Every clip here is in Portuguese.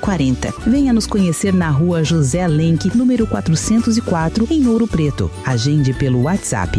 2340. Venha nos conhecer na rua José Lenk, número 404, em Ouro Preto. Agende pelo WhatsApp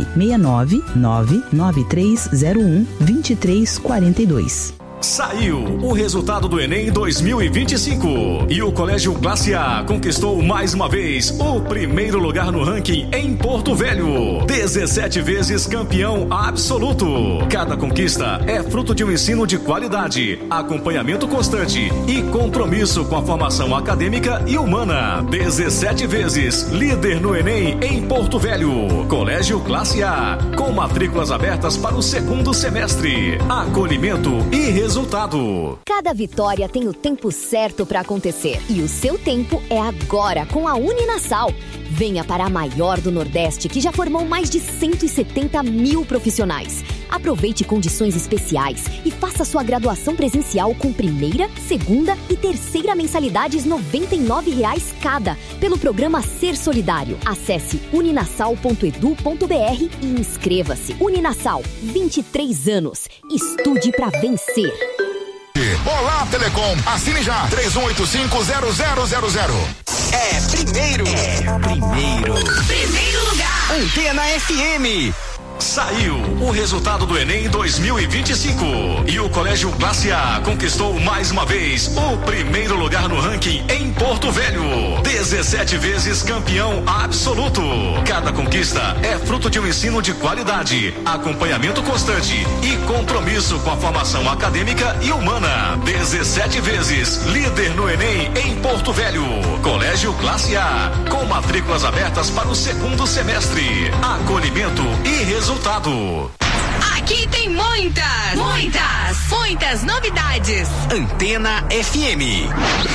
69993012342. Saiu o resultado do Enem 2025 e o Colégio Classe A conquistou mais uma vez o primeiro lugar no ranking em Porto Velho. 17 vezes campeão absoluto. Cada conquista é fruto de um ensino de qualidade, acompanhamento constante e compromisso com a formação acadêmica e humana. 17 vezes líder no Enem em Porto Velho. Colégio Classe A, com matrículas abertas para o segundo semestre. Acolhimento e resultado. Cada vitória tem o tempo certo para acontecer e o seu tempo é agora com a Uninasal. Venha para a maior do Nordeste, que já formou mais de 170 mil profissionais. Aproveite condições especiais e faça sua graduação presencial com primeira, segunda e terceira mensalidades R$ 99,00 cada, pelo programa Ser Solidário. Acesse uninasal.edu.br e inscreva-se. Uninasal, 23 anos. Estude para vencer. Olá, Telecom. Assine já. 3185-0000. É primeiro. Primeiro lugar. Antena FM. Saiu o resultado do Enem 2025 e o Colégio Classe A conquistou mais uma vez o primeiro lugar no ranking em Porto Velho. 17 vezes campeão absoluto. Cada conquista é fruto de um ensino de qualidade, acompanhamento constante e compromisso com a formação acadêmica e humana. 17 vezes líder no Enem em Porto Velho. Colégio Classe A, com matrículas abertas para o segundo semestre. Acolhimento e resultado. Aqui tem muitas novidades. Antena FM.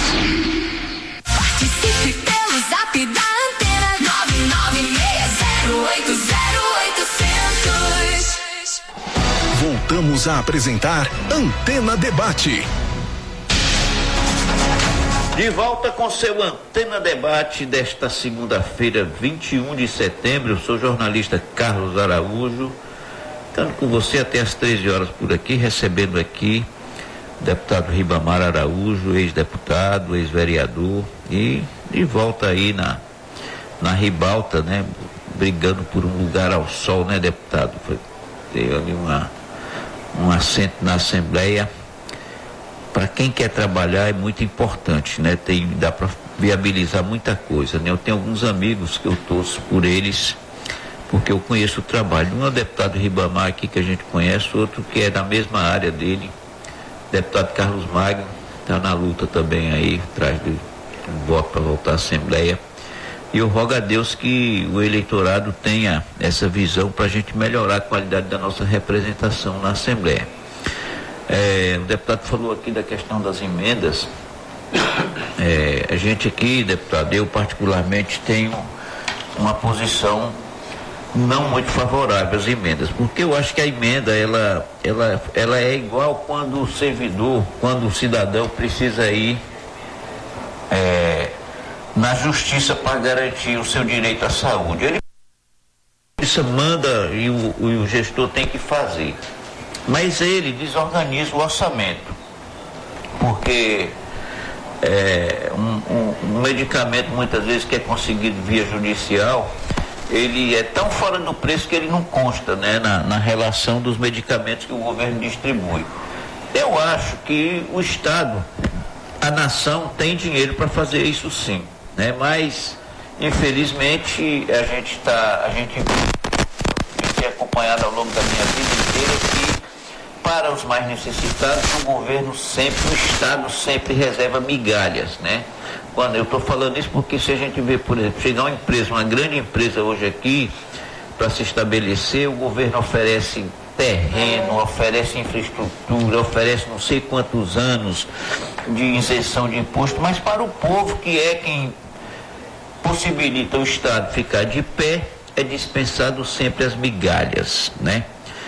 Participe pelo zap da Antena 996080800. Voltamos a apresentar Antena Debate. De volta com seu Antena Debate desta segunda-feira, 21 de setembro. Eu sou o jornalista Carlos Araújo, estando com você até às 13 horas por aqui, recebendo aqui o deputado Ribamar Araújo, ex-deputado, ex-vereador, e de volta aí na ribalta, né, brigando por um lugar ao sol, né, deputado? Tem ali um assento na Assembleia. Para quem quer trabalhar é muito importante, né? Dá para viabilizar muita coisa, né? Eu tenho alguns amigos que eu torço por eles, porque eu conheço o trabalho. Um é o deputado Ribamar aqui, que a gente conhece, outro que é da mesma área dele, deputado Carlos Magno, está na luta também aí, atrás de um voto para voltar à Assembleia. E eu rogo a Deus que o eleitorado tenha essa visão para a gente melhorar a qualidade da nossa representação na Assembleia. O deputado falou aqui da questão das emendas. A gente aqui, deputado, eu particularmente tenho uma posição não muito favorável às emendas, porque eu acho que a emenda ela é igual quando o servidor, quando o cidadão precisa ir na justiça para garantir o seu direito à saúde. Ele manda e o gestor tem que fazer. Mas ele desorganiza o orçamento, porque um medicamento muitas vezes que é conseguido via judicial, ele é tão fora do preço que ele não consta, né, na relação dos medicamentos que o governo distribui. Eu acho que o Estado, a nação tem dinheiro para fazer isso sim, né? Mas infelizmente a gente tem acompanhado ao longo da minha vida inteira que para os mais necessitados, o governo sempre, o Estado sempre reserva migalhas, né? Quando eu estou falando isso porque se a gente vê, por exemplo, chegar uma grande empresa hoje aqui para se estabelecer, o governo oferece terreno, oferece infraestrutura, oferece não sei quantos anos de isenção de imposto, mas para o povo, que é quem possibilita o Estado ficar de pé, é dispensado sempre as migalhas, né?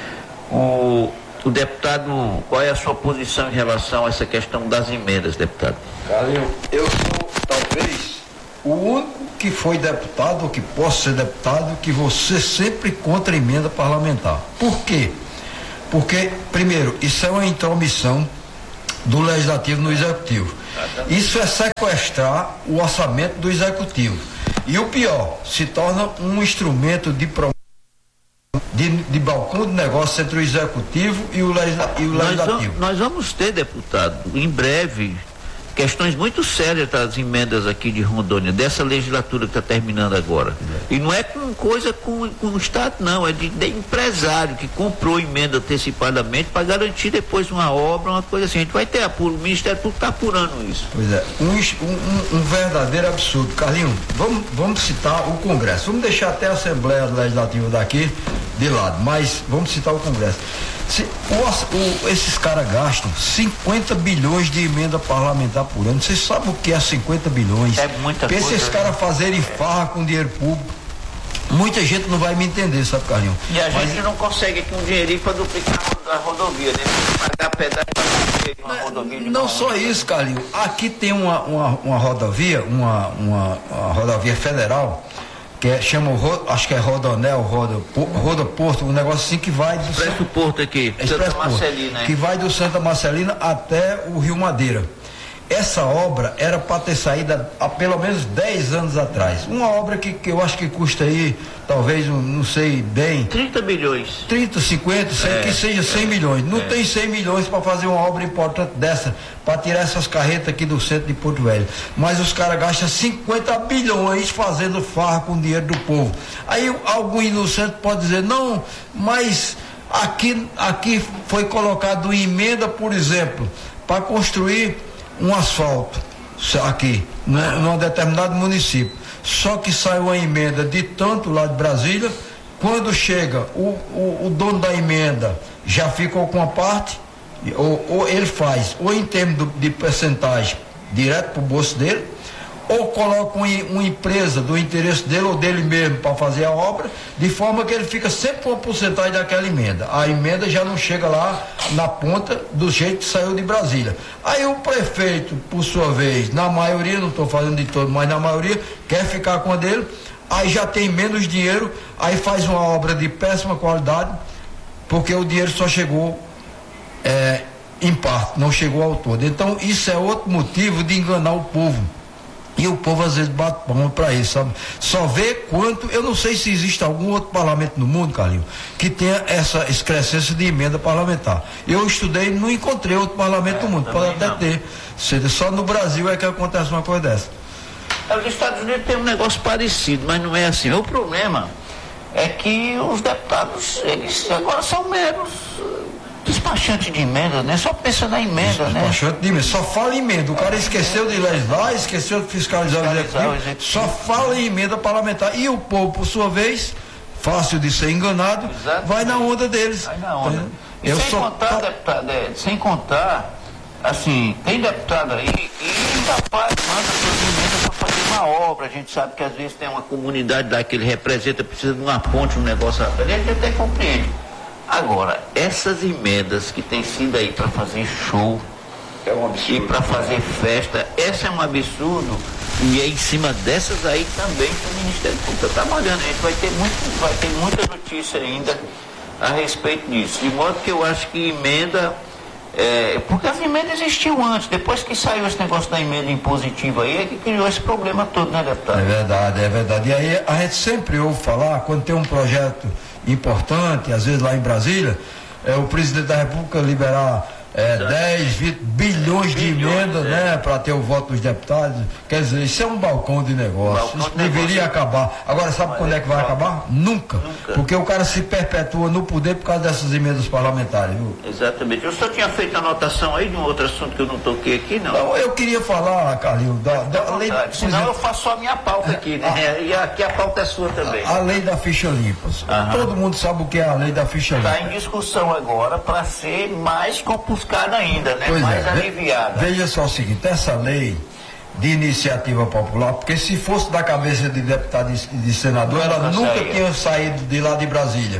O deputado, qual é a sua posição em relação a essa questão das emendas, deputado? Eu sou talvez o único que foi deputado, ou que posso ser deputado, que você sempre contra a emenda parlamentar. Por quê? Porque, primeiro, isso é uma intromissão do Legislativo no Executivo. Isso é sequestrar o orçamento do executivo. E o pior, se torna um instrumento de balcão de negócio entre o executivo e o legislativo. Nós vamos ter, deputado, em breve, questões muito sérias das emendas aqui de Rondônia, dessa legislatura que está terminando agora. E não é com coisa com o Estado, não, é de empresário que comprou emenda antecipadamente para garantir depois uma obra, uma coisa assim. A gente vai ter o Ministério Público está apurando isso. Pois é, um verdadeiro absurdo. Carlinhos, vamos citar o Congresso. Vamos deixar até a Assembleia Legislativa daqui de lado, mas vamos citar o Congresso. Esses caras gastam 50 bilhões de emenda parlamentar por ano. Vocês sabem o que é 50 bilhões? É muita coisa. Se esses caras fazerem farra com dinheiro público, muita gente não vai me entender, sabe, Carlinhos? E a gente não consegue aqui um dinheirinho para duplicar a rodovia, né? Pagar pedágio para fazer uma rodovia. Não só isso, Carlinhos. Aqui tem uma rodovia, uma rodovia federal, que chama, acho que é Rodonel, Rodoporto, um negócio assim que vai do Expresso Porto aqui, Santa Marcelina, que vai do Santa Marcelina até o Rio Madeira. Essa obra era para ter saído há pelo menos 10 anos atrás. Uma obra que eu acho que custa aí, talvez, não sei bem. 30 bilhões. 30, 50, que seja 100 milhões. Não tem 100 milhões para fazer uma obra importante dessa, para tirar essas carretas aqui do centro de Porto Velho. Mas os caras gastam 50 bilhões fazendo farra com o dinheiro do povo. Aí algum inocente pode dizer, não, mas aqui foi colocado uma emenda, por exemplo, para construir um asfalto aqui, num determinado município. Só que sai uma emenda de tanto lá de Brasília, quando chega o dono da emenda já ficou com a parte, ou ele faz, ou em termos de percentagem, direto para o bolso dele, ou coloca uma empresa do interesse dele ou dele mesmo para fazer a obra, de forma que ele fica sempre com a porcentagem daquela emenda. A emenda já não chega lá na ponta do jeito que saiu de Brasília. Aí o prefeito, por sua vez, na maioria, não estou falando de todo, mas na maioria, quer ficar com a dele, aí já tem menos dinheiro, aí faz uma obra de péssima qualidade, porque o dinheiro só chegou em parte, não chegou ao todo. Então isso é outro motivo de enganar o povo. E o povo às vezes bate palma para isso, sabe? Só vê quanto, eu não sei se existe algum outro parlamento no mundo, Carlinhos, que tenha essa excrescência de emenda parlamentar. Eu estudei, não encontrei outro parlamento no mundo, pode até ter. Só no Brasil é que acontece uma coisa dessa. Os Estados Unidos tem um negócio parecido, mas não é assim. O problema é que os deputados, eles agora são meros despachante de emenda, né? Só pensa na emenda, né? Despachante de emenda, só fala em emenda. O cara esqueceu de legislar, esqueceu de fiscalizar o executivo, só fala em emenda parlamentar. E o povo, por sua vez, fácil de ser enganado, vai na onda deles. Vai na onda. Contar, deputado, sem contar, assim, tem deputado aí que capaz manda suas emendas para fazer uma obra. A gente sabe que às vezes tem uma comunidade lá que ele representa, precisa de uma ponte, um negócio, a gente até compreende. Agora, essas emendas que tem sido aí para fazer show e para fazer festa, essa é um absurdo, e é em cima dessas aí também que o Ministério Público está trabalhando. A gente vai ter muita notícia ainda a respeito disso, de modo que eu acho que emenda, porque as emendas existiam antes, depois que saiu esse negócio da emenda impositiva aí, é que criou esse problema todo, né, deputado? É verdade. E aí a gente sempre ouve falar, quando tem um projeto importante, às vezes lá em Brasília, o presidente da República liberar 10, 20 bilhões de emendas, né, para ter o voto dos deputados. Quer dizer, isso é um balcão de negócio. Isso deveria acabar. Agora, sabe quando é que vai acabar? Nunca. Porque o cara se perpetua no poder por causa dessas emendas parlamentares, viu? Exatamente. O senhor tinha feito anotação aí de um outro assunto que eu não toquei aqui, não? Não, eu queria falar, Carlinhos, da lei. Senão eu faço só a minha pauta aqui, né? E aqui a pauta é sua também. A lei da ficha limpa. Todo mundo sabe o que é a lei da ficha limpa. Está em discussão agora para ser mais compulsada ainda, né? Pois mais aliviada. Veja só o seguinte, essa lei de iniciativa popular, porque se fosse da cabeça de deputado e de senador, ela nunca tinha saído de lá de Brasília.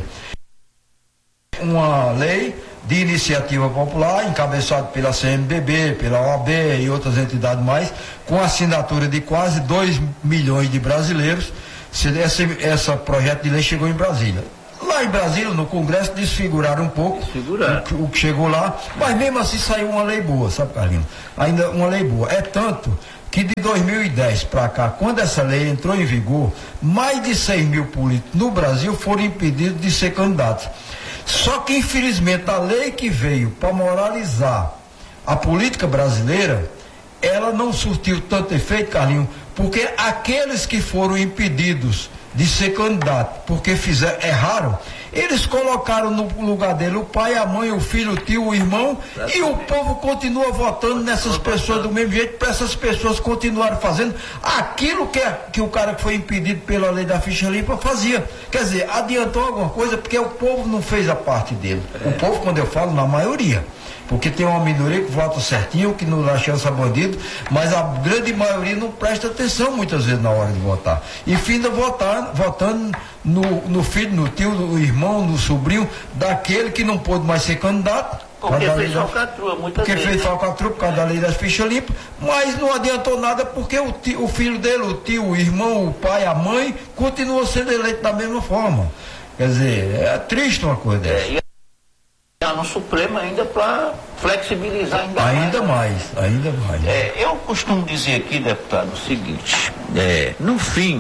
Uma lei de iniciativa popular, encabeçada pela CNBB, pela OAB e outras entidades mais, com assinatura de quase 2 milhões de brasileiros. Esse projeto de lei chegou em Brasília. Lá Lá em Brasília, no Congresso, desfiguraram um pouco o que chegou lá, mas mesmo assim saiu uma lei boa, sabe, Carlinhos? Ainda uma lei boa. É tanto que de 2010 para cá, quando essa lei entrou em vigor, mais de 6 mil políticos no Brasil foram impedidos de ser candidatos. Só que, infelizmente, a lei que veio para moralizar a política brasileira, ela não surtiu tanto efeito, Carlinhos, porque aqueles que foram impedidos de ser candidato, porque erraram, eles colocaram no lugar dele o pai, a mãe, o filho, o tio, o irmão, e o povo continua votando nessas pessoas do mesmo jeito, para essas pessoas continuarem fazendo aquilo que o cara que foi impedido pela lei da ficha limpa fazia. Quer dizer, adiantou alguma coisa, porque o povo não fez a parte dele. O povo, quando eu falo, na maioria. Porque tem uma minoria que vota certinho, que não dá chance a bandido, mas a grande maioria não presta atenção muitas vezes na hora de votar. E finda votando no filho, no tio, no irmão, no sobrinho, daquele que não pôde mais ser candidato. Porque fez falcatrua, muitas vezes. Porque fez falcatrua por causa da lei das fichas limpas, mas não adiantou nada porque o filho dele, o tio, o irmão, o pai, a mãe, continua sendo eleito da mesma forma. Quer dizer, é triste uma coisa dessa. No Supremo ainda para flexibilizar ainda mais. Eu costumo dizer aqui, deputado, o seguinte, no fim,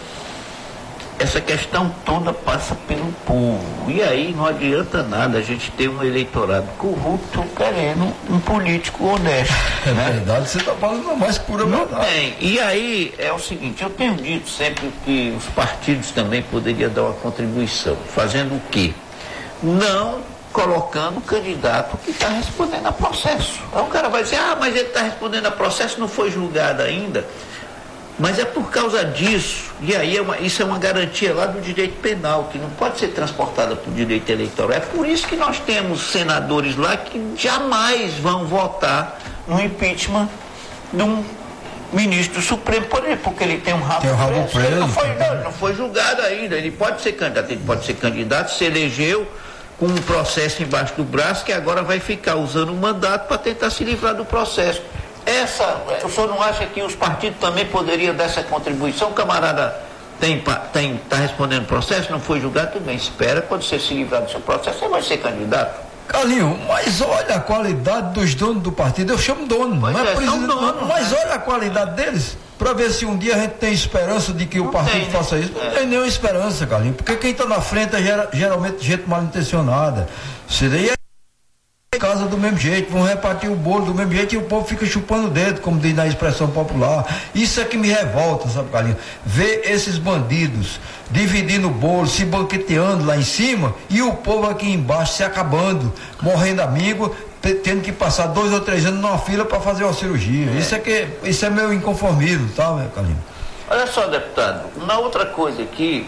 essa questão toda passa pelo povo, e aí não adianta nada a gente ter um eleitorado corrupto querendo um político honesto. É verdade, você está falando mais pura verdade. Não tem. E aí é o seguinte, eu tenho dito sempre que os partidos também poderiam dar uma contribuição, fazendo o quê? Não colocando o candidato que está respondendo a processo. Então o cara vai dizer, mas ele está respondendo a processo, não foi julgado ainda. Mas é por causa disso, e aí isso é uma garantia lá do direito penal, que não pode ser transportada para o direito eleitoral. É por isso que nós temos senadores lá que jamais vão votar no impeachment de um ministro do Supremo, por exemplo, porque ele tem um rabo preso. Ele não foi julgado ainda, ele pode ser candidato, se elegeu com um processo embaixo do braço, que agora vai ficar usando o mandato para tentar se livrar do processo. O senhor não acha que os partidos também poderiam dar essa contribuição? O camarada está respondendo o processo, não foi julgado, tudo bem, espera, quando você se livrar do seu processo, você vai ser candidato. Carlinhos, mas olha a qualidade dos donos do partido, eu chamo dono, mas olha a qualidade deles, para ver se um dia a gente tem esperança de que o partido faça isso. Não tem nenhuma esperança, Carlinhos, porque quem está na frente é geralmente gente mal intencionada. Você daí é casa do mesmo jeito, vão repartir o bolo do mesmo jeito e o povo fica chupando o dedo, como diz na expressão popular. Isso é que me revolta, sabe, Carlinhos? Ver esses bandidos dividindo o bolo, se banqueteando lá em cima e o povo aqui embaixo se acabando, morrendo amigo, tendo que passar 2 ou 3 anos numa fila para fazer uma cirurgia. Isso é meu inconformismo, tá, Carlinhos? Olha só, deputado, uma outra coisa aqui,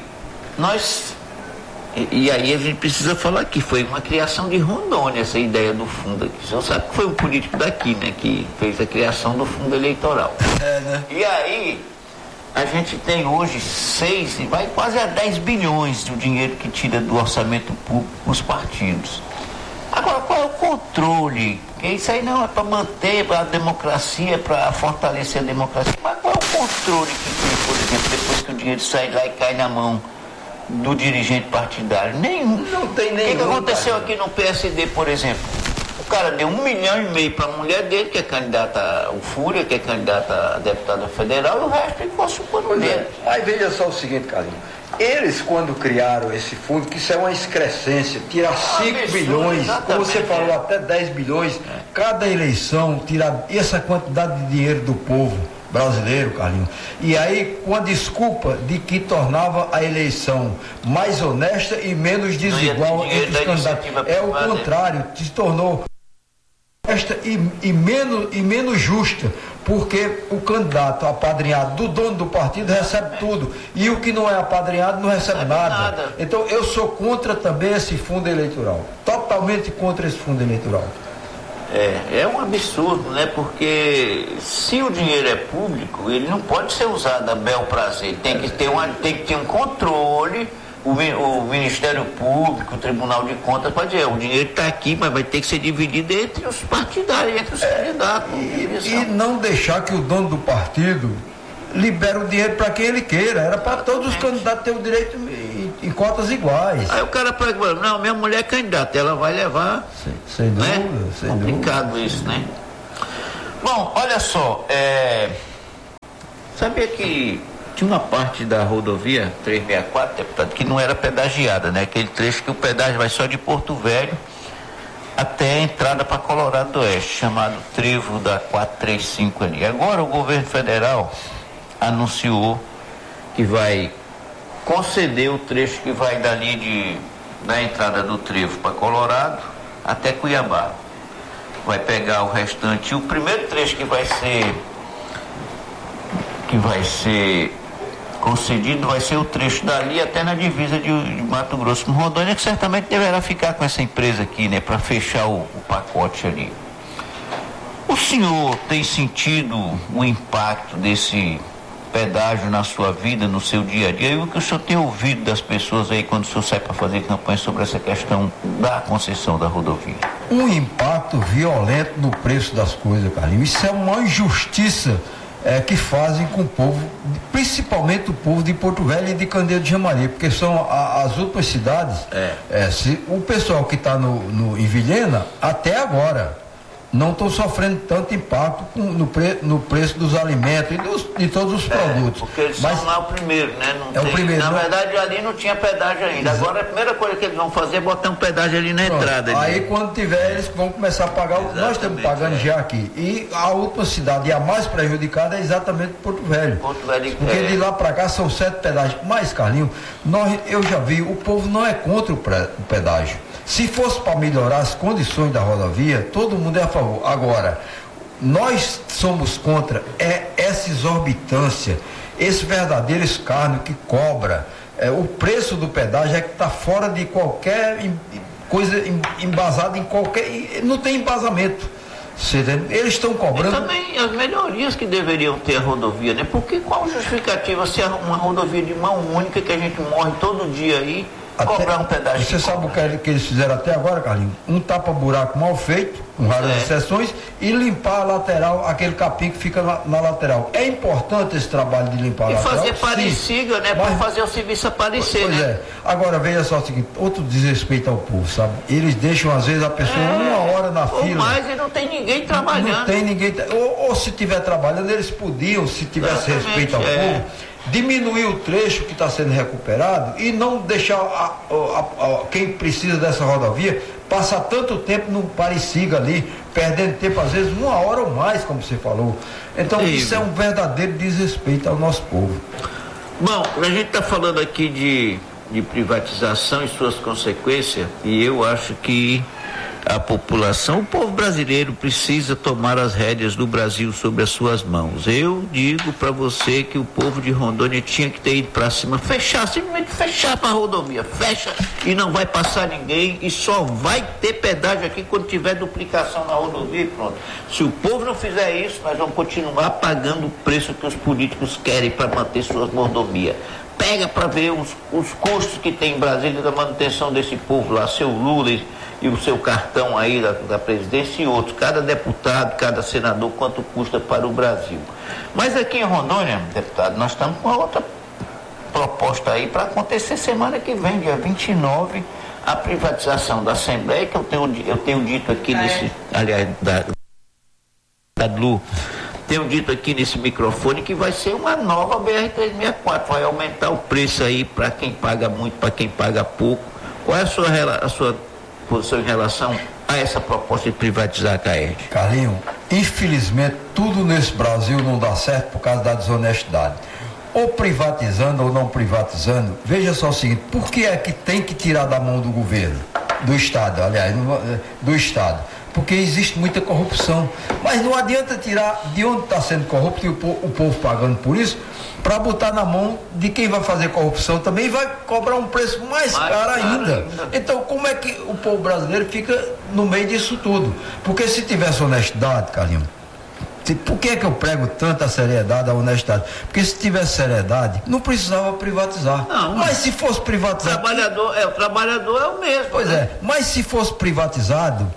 e aí a gente precisa falar que foi uma criação de Rondônia essa ideia do fundo aqui. Você sabe que foi um político daqui, né, que fez a criação do fundo eleitoral. Né? E aí a gente tem hoje 6, vai quase a 10 bilhões do dinheiro que tira do orçamento público os partidos. Agora, qual é o controle? Porque isso aí não é para manter a democracia, para fortalecer a democracia. Mas qual é o controle que tem, por exemplo, depois que o dinheiro sai lá e cai na mão do dirigente partidário? Nenhum. Não tem nenhum. O que aconteceu aqui no PSD, por exemplo? O cara deu 1,5 milhão para a mulher dele, que é candidata, o Fúria, que é candidata a deputada federal, e o resto ele fosse chupando dele. Aí veja só o seguinte, Carlinhos. Eles, quando criaram esse fundo, que isso é uma excrescência, tirar 5 bilhões, como você falou, até 10 bilhões, cada eleição, tirar essa quantidade de dinheiro do povo brasileiro, Carlinhos, e aí com a desculpa de que tornava a eleição mais honesta e menos desigual entre os candidatos. É o contrário, se tornou honesta e menos justa, porque o candidato apadrinhado do dono do partido recebe tudo, e o que não é apadrinhado não recebe nada. Então eu sou contra também esse fundo eleitoral, totalmente contra esse fundo eleitoral. É um absurdo, né? Porque se o dinheiro é público, ele não pode ser usado a bel prazer. Tem que ter um controle. O Ministério Público, o Tribunal de Contas pode dizer, o dinheiro está aqui, mas vai ter que ser dividido entre os partidários, entre os candidatos. E não deixar que o dono do partido libere o dinheiro para quem ele queira. Era para todos os candidatos ter o direito e em cotas iguais. Aí o cara pega, não, minha mulher é candidata, ela vai levar. Sem dúvida, né? sem complicado dúvida. Isso, né? Bom, olha só, sabia que tinha uma parte da rodovia 364, deputado, que não era pedagiada, né? Aquele trecho que o pedágio vai só de Porto Velho até a entrada para Colorado do Oeste, chamado trevo da 435 ali. Agora o governo federal anunciou que vai conceder o trecho que vai dali da entrada do trevo para Colorado até Cuiabá. Vai pegar o restante. O primeiro trecho que vai ser concedido vai ser o trecho dali até na divisa de Mato Grosso com Rondônia, que certamente deverá ficar com essa empresa aqui, né, para fechar o pacote ali. O senhor tem sentido o impacto desse pedágio na sua vida, no seu dia a dia? E o que o senhor tem ouvido das pessoas aí quando o senhor sai para fazer campanha sobre essa questão da concessão da rodovia? Um impacto violento no preço das coisas, Carlinhos. Isso é uma injustiça que fazem com o povo, principalmente o povo de Porto Velho e de Candeeiro de Jamaria, porque são as outras cidades. O pessoal que está em Vilhena, até agora, não estão sofrendo tanto impacto no preço dos alimentos e de todos os produtos. Porque eles são lá o primeiro, né? O primeiro. Na verdade, ali não tinha pedágio ainda. Agora, a primeira coisa que eles vão fazer é botar um pedágio ali na entrada. Aí, quando tiver, eles vão começar a pagar o que nós estamos pagando já aqui. E a última cidade, e a mais prejudicada, é exatamente Porto Velho. Porque de lá para cá são 7 pedágios. Mas, Carlinhos, eu já vi, o povo não é contra o pedágio. Se fosse para melhorar as condições da rodovia, todo mundo é a favor. Agora, nós somos contra essa exorbitância, esse verdadeiro escárnio que cobra. O preço do pedágio é que está fora de qualquer coisa embasada em qualquer. Não tem embasamento. Eles estão cobrando. E também as melhorias que deveriam ter a rodovia, né? Porque qual justificativa se é uma rodovia de mão única que a gente morre todo dia aí? Cobrar um pedágio. Você sabe o que eles fizeram até agora, Carlinhos? Um tapa-buraco mal feito, com raras exceções, e limpar a lateral, aquele capim que fica na lateral. É importante esse trabalho de limpar a lateral. E fazer parecida, né? Para fazer o serviço aparecer, pois né? Agora, veja só o seguinte, outro desrespeito ao povo, sabe? Eles deixam, às vezes, a pessoa 1 hora na fila. Mas e não tem ninguém trabalhando. Não tem ninguém. Ou se estiver trabalhando, eles podiam, se tivesse respeito ao povo, diminuir o trecho que está sendo recuperado e não deixar quem precisa dessa rodovia passar tanto tempo no Pareciga ali, perdendo tempo, às vezes 1 hora ou mais, como você falou. Então isso é um verdadeiro desrespeito ao nosso povo. Bom, a gente está falando aqui de privatização e suas consequências, e eu acho que a população, o povo brasileiro precisa tomar as rédeas do Brasil sobre as suas mãos. Eu digo para você que o povo de Rondônia tinha que ter ido para cima, simplesmente fechar para a rodovia, fecha e não vai passar ninguém e só vai ter pedágio aqui quando tiver duplicação na rodovia e pronto. Se o povo não fizer isso, nós vamos continuar pagando o preço que os políticos querem para manter suas mordomias. Pega para ver os custos que tem em Brasília da manutenção desse povo lá, seu Lula e o seu cartão aí da presidência e outros, cada deputado, cada senador, quanto custa para o Brasil. Mas aqui em Rondônia, deputado, nós estamos com outra proposta aí para acontecer semana que vem, dia 29, a privatização da Assembleia, que eu tenho dito aqui da Lu, tenho dito aqui nesse microfone que vai ser uma nova BR-364, vai aumentar o preço aí para quem paga muito, para quem paga pouco. Qual é a sua posição em relação a essa proposta de privatizar a CAERJ? Carlinhos, infelizmente tudo nesse Brasil não dá certo por causa da desonestidade. Ou privatizando ou não privatizando, veja só o seguinte, por que é que tem que tirar da mão do governo, do Estado, aliás, do Estado? Porque existe muita corrupção, mas não adianta tirar de onde está sendo corrupto e o povo pagando por isso, para botar na mão de quem vai fazer corrupção também vai cobrar um preço mais caro ainda. Então, como é que o povo brasileiro fica no meio disso tudo? Porque se tivesse honestidade, Carlinhos, por que é que eu prego tanta seriedade, a honestidade? Porque se tivesse seriedade, não precisava privatizar. Não, mas se fosse privatizado... O trabalhador é o mesmo. Pois é, mas se fosse privatizado,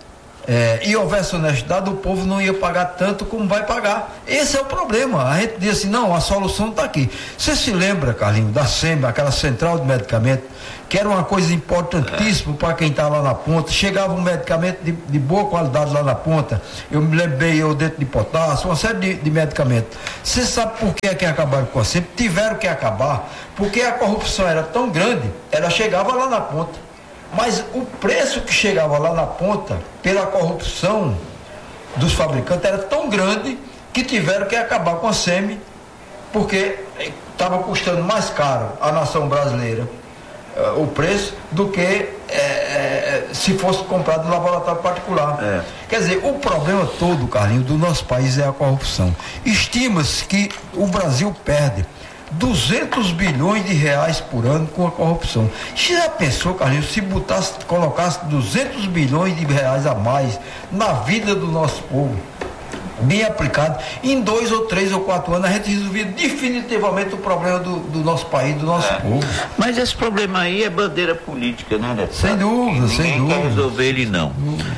e houvesse honestidade, o povo não ia pagar tanto como vai pagar. Esse é o problema. A gente diz assim, não, a solução está aqui. Você se lembra, Carlinhos, da SEMA, aquela central de medicamento, que era uma coisa importantíssima para quem está lá na ponta. Chegava um medicamento de boa qualidade lá na ponta. Eu me lembrei, o dentro de potássio, uma série de medicamentos. Você sabe por que é que acabaram com a SEMA? Tiveram que acabar, porque a corrupção era tão grande, ela chegava lá na ponta. Mas o preço que chegava lá na ponta, pela corrupção dos fabricantes, era tão grande que tiveram que acabar com a SEMI, porque estava custando mais caro à nação brasileira o preço do que se fosse comprado no laboratório particular. Quer dizer, o problema todo, Carlinhos, do nosso país é a corrupção. Estima-se que o Brasil perde 200 bilhões de reais por ano com a corrupção. Você já pensou, Carlinhos, se colocasse 200 bilhões de reais a mais na vida do nosso povo, bem aplicado, em 2 ou 3 ou 4 anos a gente resolvia definitivamente o problema do nosso país, do nosso povo. Mas esse problema aí é bandeira política, né, deputado? Sem dúvida, sem dúvida. Ninguém quer resolver ele, não.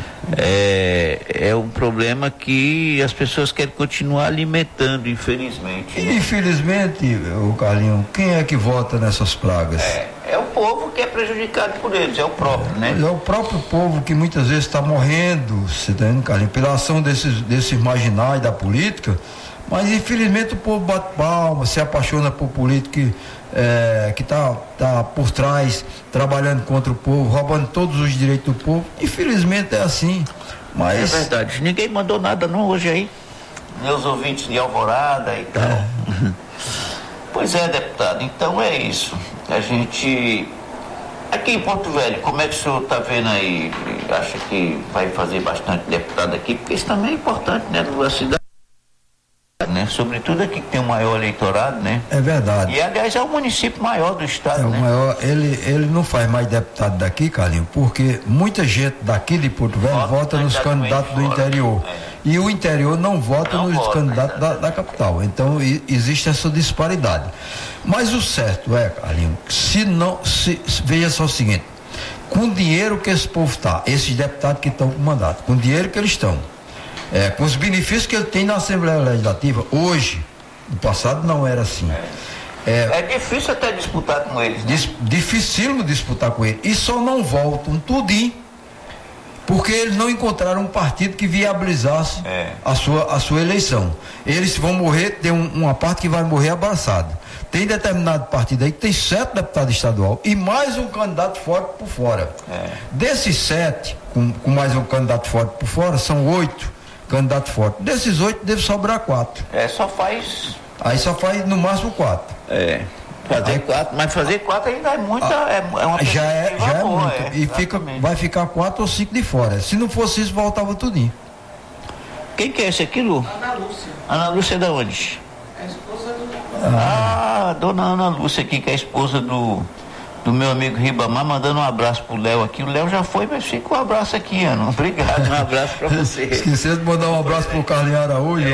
É um problema que as pessoas querem continuar alimentando, infelizmente. Né? Infelizmente, Carlinhos, quem é que vota nessas pragas? É o povo que é prejudicado por eles, é o próprio, né? É o próprio povo que muitas vezes está morrendo, você está vendo, Carlinhos, pela ação desses marginais da política, mas infelizmente o povo bate palma, se apaixona por político que está por trás, trabalhando contra o povo, roubando todos os direitos do povo. Infelizmente é assim. Mas... É verdade, ninguém mandou nada não hoje aí, meus ouvintes de Alvorada e tal. Pois é, deputado, então é isso. A gente, aqui em Porto Velho, como é que o senhor está vendo aí? Acha que vai fazer bastante deputado aqui? Porque isso também é importante, né, da cidade, né? Sobretudo aqui que tem o maior eleitorado, né? É verdade. E aliás é o município maior do estado, né? O maior, ele não faz mais deputado daqui, Carlinhos, porque muita gente daqui de Porto Velho vota nos candidatos do interior. E o interior não vota nos candidatos da capital. Então existe essa disparidade. Mas o certo é, Carlinhos, veja só o seguinte, com o dinheiro que esse povo está, esses deputados que estão com mandato, com o dinheiro que eles estão, com os benefícios que ele tem na Assembleia Legislativa, hoje, no passado não era assim. É difícil até disputar com eles, né? Dificílimo disputar com eles. E só não voltam tudinho, porque eles não encontraram um partido que viabilizasse a sua eleição. Eles vão morrer, tem uma parte que vai morrer abraçado. Tem determinado partido aí que tem 7 deputados estadual e mais um candidato forte por fora. Desses 7, com mais um candidato forte por fora, são 8 candidatos fortes. Desses 8 deve sobrar 4. Só faz. Aí só faz no máximo 4. Fazer 4, mas fazer 4 ainda é muita. É uma já é boa, muito. E vai ficar 4 ou 5 de fora. Se não fosse isso, voltava tudinho. Quem que é esse aqui, Lu? Ana Lúcia. Ana Lúcia é da onde? É a esposa do. Dona Ana Lúcia aqui, que é a esposa do meu amigo Ribamar, mandando um abraço pro Léo aqui. O Léo já foi, mas fica um abraço aqui, Ana. Obrigado, um abraço pra você. Esqueci de mandar um abraço pro Carlinhos Araújo.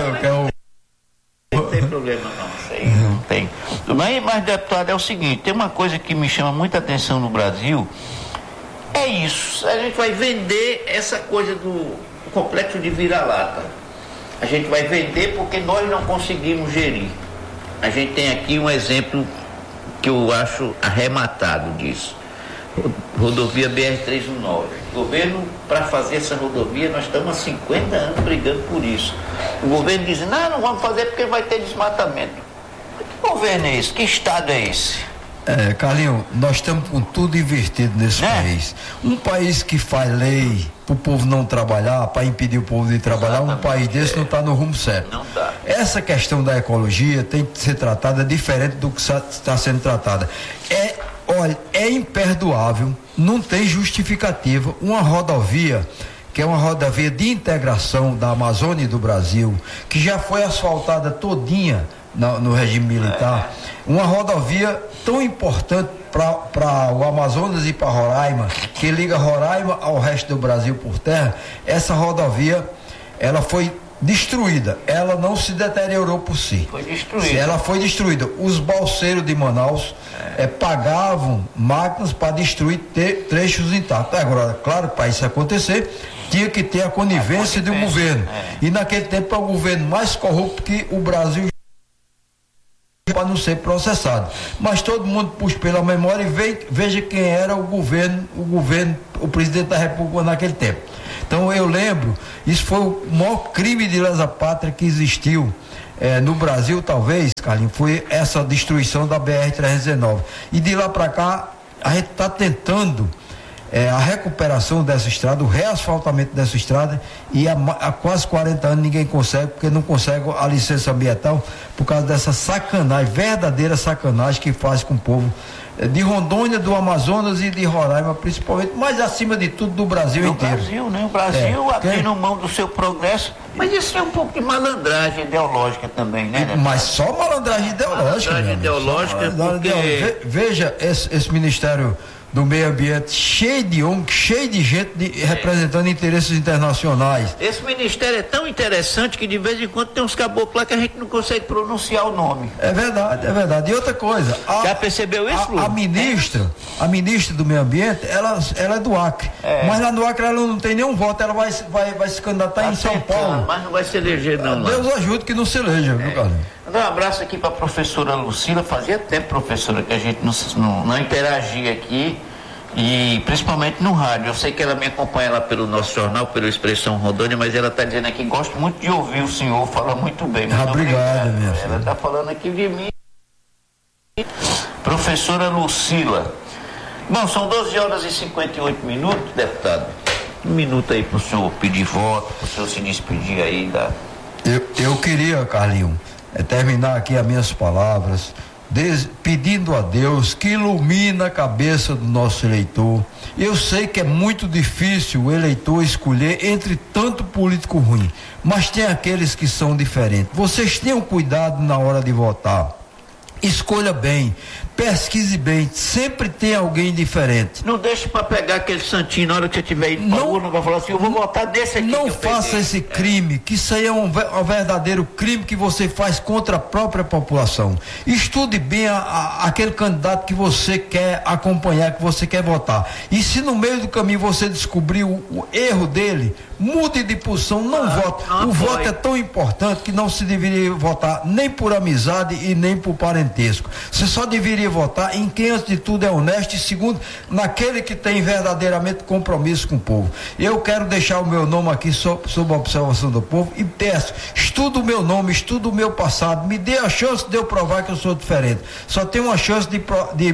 Não tem problema não, isso aí não tem. Mas, deputado, é o seguinte, tem uma coisa que me chama muita atenção no Brasil, é isso, a gente vai vender essa coisa do complexo de vira-lata. A gente vai vender porque nós não conseguimos gerir. A gente tem aqui um exemplo que eu acho arrematado disso. Rodovia BR-319. O governo, para fazer essa rodovia, nós estamos há 50 anos brigando por isso. O governo diz, não vamos fazer porque vai ter desmatamento. Que governo é esse? Que estado é esse? Carlinhos, nós estamos com tudo invertido nesse país. Um país que faz lei para o povo não trabalhar, para impedir o povo de trabalhar, um país desse não está no rumo certo. Não dá. Essa questão da ecologia tem que ser tratada diferente do que está sendo tratada. Olha, é imperdoável, não tem justificativa, uma rodovia, que é uma rodovia de integração da Amazônia e do Brasil, que já foi asfaltada todinha no regime militar, uma rodovia tão importante para o Amazonas e para Roraima, que liga Roraima ao resto do Brasil por terra. Essa rodovia, ela foi destruída, ela não se deteriorou por si. Foi destruída. Ela foi destruída. Os balseiros de Manaus pagavam máquinas para destruir trechos intactos. Agora, claro, para isso acontecer, tinha que ter a conivência do governo. E naquele tempo é o governo mais corrupto que o Brasil para não ser processado. Mas todo mundo puxa pela memória e veja quem era o presidente da República naquele tempo. Então eu lembro, isso foi o maior crime de lesa pátria que existiu no Brasil, talvez, Carlinhos, foi essa destruição da BR-319. E de lá para cá, a gente está tentando a recuperação dessa estrada, o reasfaltamento dessa estrada, e há quase 40 anos ninguém consegue, porque não consegue a licença ambiental por causa dessa sacanagem, verdadeira sacanagem que faz com o povo de Rondônia, do Amazonas e de Roraima, principalmente, mas acima de tudo do Brasil inteiro. Brasil, né? O Brasil abrindo mão do seu progresso, mas isso é um pouco de malandragem ideológica também, né? Mas só malandragem ideológica. Malandragem ideológica, porque... Veja esse Ministério do Meio Ambiente cheio de ONG, cheio de gente representando interesses internacionais. Esse ministério é tão interessante que de vez em quando tem uns caboclos lá que a gente não consegue pronunciar o nome. É verdade. E outra coisa, já percebeu isso, Lu? A ministra do Meio Ambiente, ela é do Acre. Mas lá no Acre ela não tem nenhum voto, ela vai se candidatar em São Paulo. Mas não vai se eleger não. Deus ajude que não se eleja, viu, Carlinhos? Mandar um abraço aqui para a professora Lucila. Fazia tempo, professora, que a gente não interagia aqui, e principalmente no rádio. Eu sei que ela me acompanha lá pelo nosso jornal, pelo Expressão Rondônia, mas ela está dizendo aqui, gosto muito de ouvir o senhor, fala muito bem. Obrigado, minha filha. Ela está falando aqui de mim. Professora Lucila. Bom, são 12 horas e 58 minutos, deputado. Um minuto aí para o senhor pedir voto, para o senhor se despedir aí da... Eu queria, Carlinhos, terminar aqui as minhas palavras pedindo a Deus que ilumine a cabeça do nosso eleitor. Eu sei que é muito difícil o eleitor escolher entre tanto político ruim, mas tem aqueles que são diferentes. Vocês tenham cuidado na hora de votar. Escolha bem, pesquise bem, sempre tem alguém diferente. Não deixe para pegar aquele santinho na hora que você estiver indo para a urna, vai falar assim, eu vou votar desse aqui. Não faça esse crime, que isso aí é um verdadeiro crime que você faz contra a própria população. Estude bem aquele candidato que você quer acompanhar, que você quer votar. E se no meio do caminho você descobrir o erro dele, mude de posição, não vote. O voto é tão importante que não se deveria votar nem por amizade e nem por parentesco. Você só deveria votar em quem, antes de tudo, é honesto, e segundo, naquele que tem verdadeiramente compromisso com o povo. Eu quero deixar o meu nome aqui sob a observação do povo e peço, estuda o meu nome, estuda o meu passado, me dê a chance de eu provar que eu sou diferente. Só tem uma chance de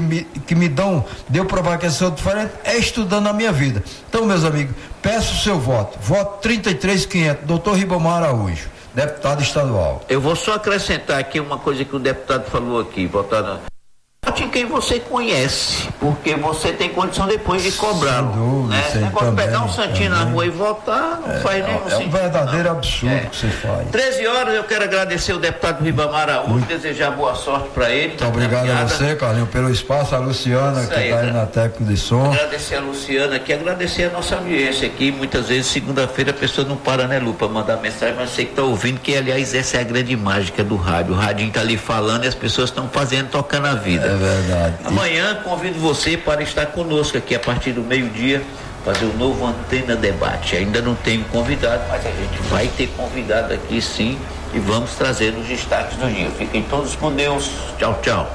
eu provar que eu sou diferente, é estudando a minha vida. Então, meus amigos, peço o seu voto. Voto 33500, doutor Ribamar Araújo, deputado estadual. Eu vou só acrescentar aqui uma coisa que o deputado falou aqui, votar vote em quem você conhece, porque você tem condição depois de cobrá-lo. Esse negócio de pegar um santinho na rua e votar não faz nenhum sentido. É um verdadeiro absurdo que você faz. 13 horas, eu quero agradecer o deputado Ribamar Araújo, desejar boa sorte para ele. Muito obrigado a você, Carlinhos, pelo espaço, a Luciana, que está aí na técnica de som. Agradecer a Luciana aqui, agradecer a nossa audiência aqui. Muitas vezes, segunda-feira, a pessoa não para, né, Lu, para mandar mensagem, mas você que está ouvindo, que aliás essa é a grande mágica do rádio. O radinho está ali falando e as pessoas estão fazendo, tocando a vida. É verdade. Amanhã convido você para estar conosco aqui a partir do meio-dia, fazer o novo Antena Debate. Ainda não tenho convidado, mas a gente vai ter convidado aqui sim, e vamos trazer os destaques do dia. Fiquem todos com Deus. Tchau, tchau.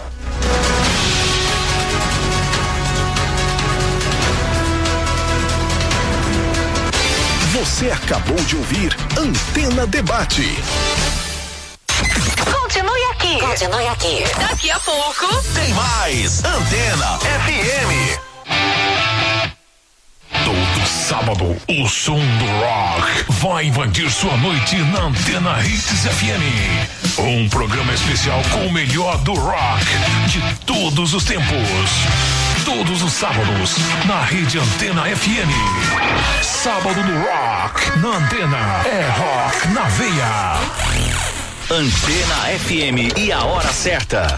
Você acabou de ouvir Antena Debate. Continue aqui. Continue aqui. Daqui a pouco tem mais Antena FM. Todo sábado, o som do rock vai invadir sua noite na Antena Hits FM. Um programa especial com o melhor do rock de todos os tempos. Todos os sábados, na rede Antena FM. Sábado do Rock, na Antena, é rock na veia. Antena FM e a hora certa.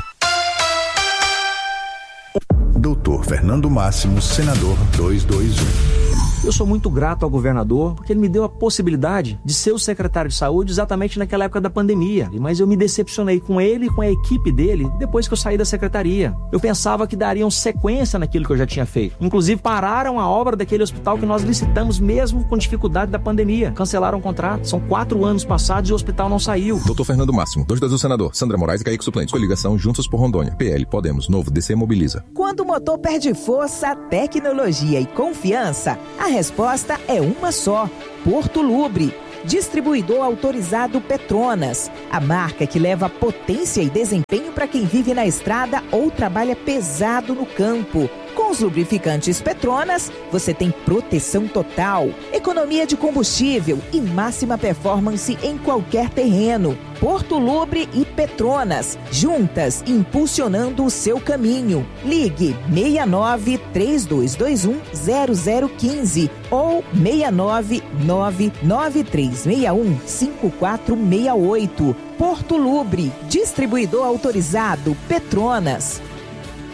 Doutor Fernando Máximo, senador 221. Eu sou muito grato ao governador porque ele me deu a possibilidade de ser o secretário de saúde exatamente naquela época da pandemia. Mas eu me decepcionei com ele e com a equipe dele depois que eu saí da secretaria. Eu pensava que dariam sequência naquilo que eu já tinha feito. Inclusive pararam a obra daquele hospital que nós licitamos mesmo com dificuldade da pandemia. Cancelaram o contrato. São 4 anos passados e o hospital não saiu. Dr. Fernando Máximo, 2 do senador, Sandra Moraes e Kaique Suplente. Coligação Juntos por Rondônia. PL, Podemos, Novo, DC Mobiliza. Quando o motor perde força, tecnologia e confiança, a resposta é uma só: Porto Lubre. Distribuidor autorizado Petronas, a marca que leva potência e desempenho para quem vive na estrada ou trabalha pesado no campo. Com os lubrificantes Petronas, você tem proteção total, economia de combustível e máxima performance em qualquer terreno. Porto Lubre e Petronas, juntas impulsionando o seu caminho. Ligue 69-3221-0015 ou 699-9361-5468. Porto Lubre, distribuidor autorizado Petronas.